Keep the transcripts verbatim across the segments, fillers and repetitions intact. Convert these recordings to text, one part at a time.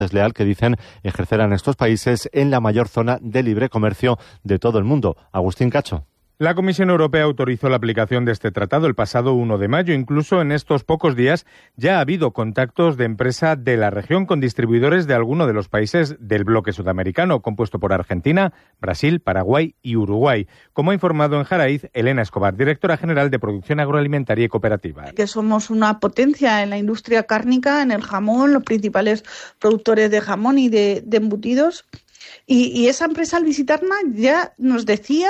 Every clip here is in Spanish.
desleal que dicen ejercerán estos países en la mayor zona de libre comercio de todo el mundo. Agustín Cacho. La Comisión Europea autorizó la aplicación de este tratado el pasado uno de mayo. Incluso en estos pocos días ya ha habido contactos de empresa de la región con distribuidores de algunos de los países del bloque sudamericano, compuesto por Argentina, Brasil, Paraguay y Uruguay. Como ha informado en Jaraiz Elena Escobar, directora general de Producción Agroalimentaria y Cooperativa. Que somos una potencia en la industria cárnica, en el jamón, los principales productores de jamón y de, de embutidos. Y, y esa empresa al visitarnos ya nos decía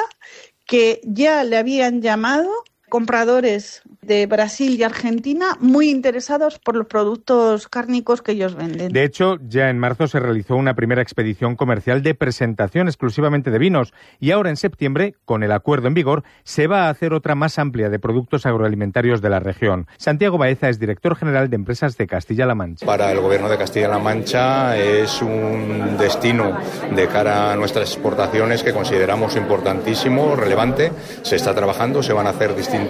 que ya le habían llamado compradores de Brasil y Argentina muy interesados por los productos cárnicos que ellos venden. De hecho, ya en marzo se realizó una primera expedición comercial de presentación exclusivamente de vinos y ahora en septiembre, con el acuerdo en vigor, se va a hacer otra más amplia de productos agroalimentarios de la región. Santiago Baeza es director general de Empresas de Castilla-La Mancha. Para el Gobierno de Castilla-La Mancha es un destino de cara a nuestras exportaciones que consideramos importantísimo, relevante. Se está trabajando, se van a hacer distintas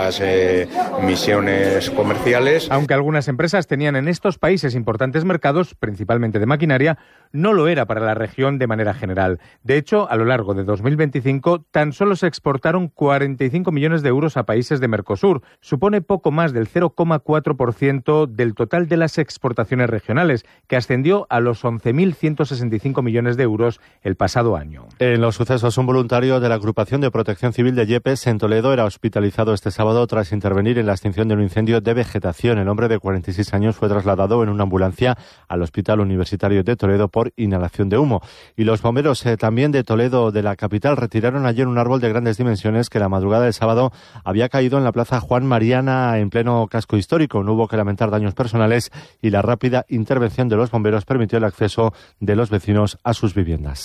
Eh, misiones comerciales. Aunque algunas empresas tenían en estos países importantes mercados, principalmente de maquinaria, no lo era para la región de manera general. De hecho, a lo largo de dos mil veinticinco, tan solo se exportaron cuarenta y cinco millones de euros a países de Mercosur. Supone poco más del cero coma cuatro por ciento del total de las exportaciones regionales, que ascendió a los once mil ciento sesenta y cinco millones de euros el pasado año. En los sucesos, un voluntario de la Agrupación de Protección Civil de Yepes, en Toledo, era hospitalizado este sábado tras intervenir en la extinción de un incendio de vegetación. El hombre de cuarenta y seis años fue trasladado en una ambulancia al Hospital Universitario de Toledo por inhalación de humo. Y los bomberos eh, también de Toledo, de la capital, retiraron ayer un árbol de grandes dimensiones que la madrugada del sábado había caído en la plaza Juan Mariana en pleno casco histórico. No hubo que lamentar daños personales y la rápida intervención de los bomberos permitió el acceso de los vecinos a sus viviendas.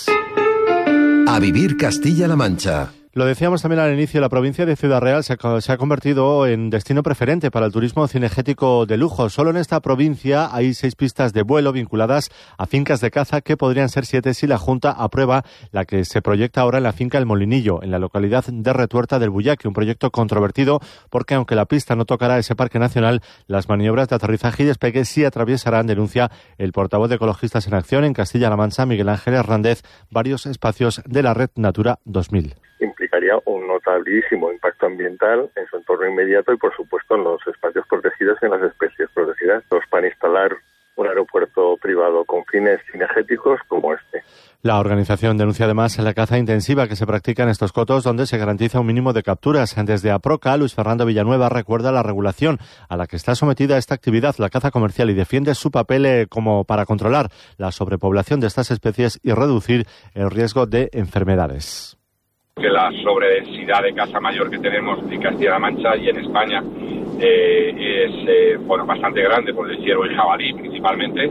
A vivir Castilla-La Mancha. Lo decíamos también al inicio, la provincia de Ciudad Real se ha, se ha convertido en destino preferente para el turismo cinegético de lujo. Solo en esta provincia hay seis pistas de vuelo vinculadas a fincas de caza, que podrían ser siete si la Junta aprueba la que se proyecta ahora en la finca El Molinillo, en la localidad de Retuerta del Buyaque. Un proyecto controvertido porque, aunque la pista no tocará ese parque nacional, las maniobras de aterrizaje y despegue sí atravesarán, denuncia el portavoz de Ecologistas en Acción en Castilla-La Mancha, Miguel Ángel Hernández, varios espacios de la Red Natura dos mil. Implicaría un notabilísimo impacto ambiental en su entorno inmediato y, por supuesto, en los espacios protegidos y en las especies protegidas. Los para instalar un aeropuerto privado con fines cinegéticos como este. La organización denuncia además la caza intensiva que se practica en estos cotos, donde se garantiza un mínimo de capturas. Desde APROCA, Luis Fernando Villanueva recuerda la regulación a la que está sometida esta actividad, la caza comercial, y defiende su papel eh, como para controlar la sobrepoblación de estas especies y reducir el riesgo de enfermedades. Que la sobredensidad de caza mayor que tenemos en Castilla-La Mancha y en España eh, es eh, bueno bastante grande, por el ciervo y jabalí principalmente,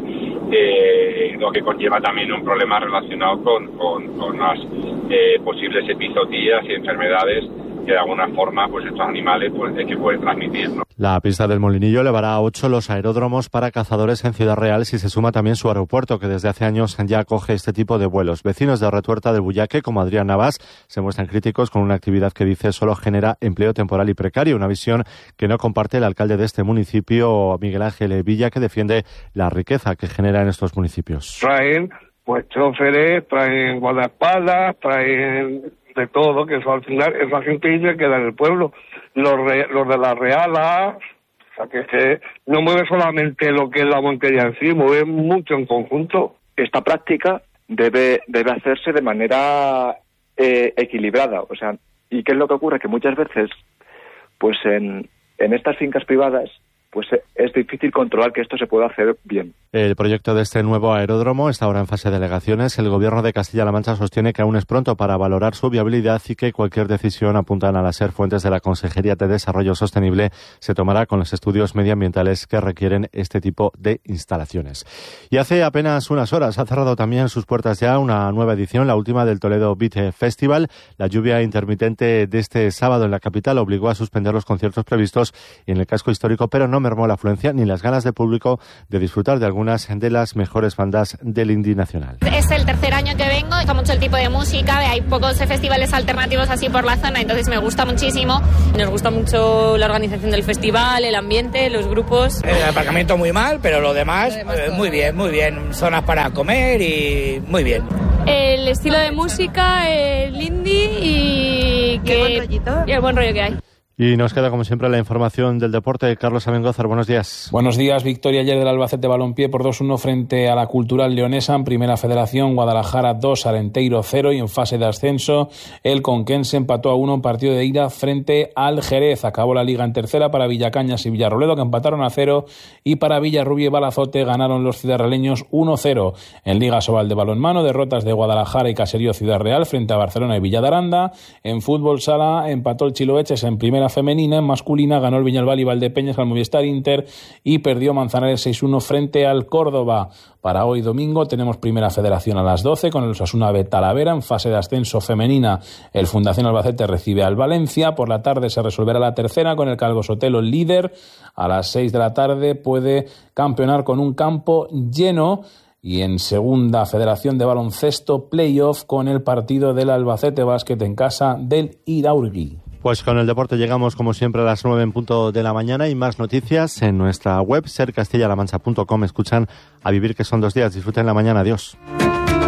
eh, lo que conlleva también un problema relacionado con, con, con las eh, posibles epizootías y enfermedades que de alguna forma pues estos animales pues es que pueden transmitir, ¿no? La pista del Molinillo elevará a ocho los aeródromos para cazadores en Ciudad Real si se suma también su aeropuerto, que desde hace años ya acoge este tipo de vuelos. Vecinos de Retuerta del Buyaque, como Adrián Navas, se muestran críticos con una actividad que dice solo genera empleo temporal y precario, una visión que no comparte el alcalde de este municipio, Miguel Ángel Villa, que defiende la riqueza que genera en estos municipios. Traen pues choferes, traen guardaespaldas, traen de todo, que eso al final esa gente que queda en el pueblo. Los, re, los de la Reala, o sea, que, que no mueve solamente lo que es la montería en sí, mueve mucho en conjunto. Esta práctica debe debe hacerse de manera eh, equilibrada, o sea, ¿y qué es lo que ocurre? Que muchas veces, pues en, en estas fincas privadas, pues es difícil controlar que esto se pueda hacer bien. El proyecto de este nuevo aeródromo está ahora en fase de alegaciones. El Gobierno de Castilla-La Mancha sostiene que aún es pronto para valorar su viabilidad y que cualquier decisión, apuntan a las SER fuentes de la Consejería de Desarrollo Sostenible, se tomará con los estudios medioambientales que requieren este tipo de instalaciones. Y hace apenas unas horas ha cerrado también sus puertas ya una nueva edición, la última del Toledo Beat Festival. La lluvia intermitente de este sábado en la capital obligó a suspender los conciertos previstos en el casco histórico, pero no mermó la afluencia ni las ganas del público de disfrutar de algunas de las mejores bandas del indie nacional. Es el tercer año que vengo, me gusta mucho el tipo de música, hay pocos festivales alternativos así por la zona, entonces me gusta muchísimo. Nos gusta mucho la organización del festival, el ambiente, los grupos. El aparcamiento muy mal, pero lo demás, lo demás eh, muy bien, muy bien. Zonas para comer y muy bien. El estilo de música, el indie y, que, ¿Y el buen rollito? Y el buen rollo que hay. Y nos queda, como siempre, la información del deporte. Carlos Abengózar, buenos días. Buenos días. Victoria ayer del Albacete Balompié por dos uno frente a la Cultural Leonesa en Primera Federación. Guadalajara dos, Arenteiro cero. Y en fase de ascenso, el Conquense empató a uno en partido de ida frente al Jerez. Acabó la Liga en tercera para Villacañas y Villarroledo, que empataron a cero. Y para Villarrubia y Balazote ganaron los ciudadraleños uno cero. En Liga Sobal de balonmano, derrotas de Guadalajara y Caserío Ciudad Real frente a Barcelona y Villadaranda. En fútbol sala empató el Chiloeches en Primera Femenina. En masculina ganó el Viñalbal y Valdepeñas al Movistar Inter y perdió Manzanares seis uno frente al Córdoba. Para hoy domingo tenemos Primera Federación a las doce con el Osasuna B Talavera. En fase de ascenso femenina, el Fundación Albacete recibe al Valencia. Por la tarde se resolverá la tercera con el Calvo Sotelo líder. A las seis de la tarde puede campeonar con un campo lleno. Y en Segunda Federación de Baloncesto, playoff con el partido del Albacete Básquet en casa del Iraurgi. Pues con el deporte llegamos, como siempre, a las nueve en punto de la mañana y más noticias en nuestra web, ser castilla la mancha punto com. Escuchan A Vivir, que son dos días. Disfruten la mañana. Adiós.